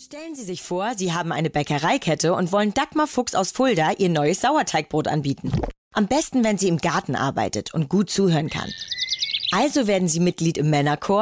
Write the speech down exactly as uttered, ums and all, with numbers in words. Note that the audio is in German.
Stellen Sie sich vor, Sie haben eine Bäckereikette und wollen Dagmar Fuchs aus Fulda Ihr neues Sauerteigbrot anbieten. Am besten, wenn sie im Garten arbeitet und gut zuhören kann. Also werden Sie Mitglied im Männerchor